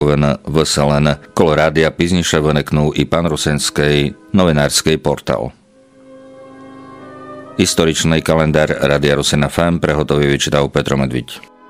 Vselen, kolo rádia pizniše vyneknú i pan rusenskej novinárskej portál. Historičný kalendár Rádia Rusen FM prehotový vyčítal Petro Medviť.